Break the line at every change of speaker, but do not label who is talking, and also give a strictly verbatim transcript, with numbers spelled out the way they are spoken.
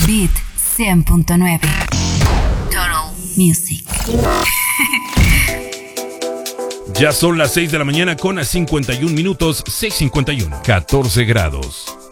Beat cien punto nueve. Total Music.
Ya son las seis de la mañana con cincuenta y un minutos, seis cincuenta y uno, catorce grados.